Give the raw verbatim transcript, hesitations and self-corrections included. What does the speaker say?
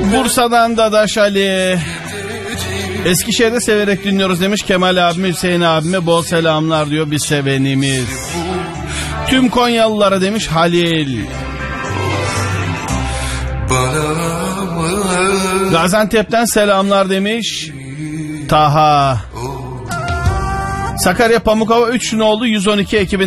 Bursa'dan Dadaş Ali. Eskişehir'de severek dinliyoruz demiş. Kemal abime, Hüseyin abime bol selamlar diyor bir sevenimiz. Tüm Konyalılara demiş Halil. Gaziantep'ten selamlar demiş Taha. Sakarya Pamukkale üç gün oldu yüz on iki ekibin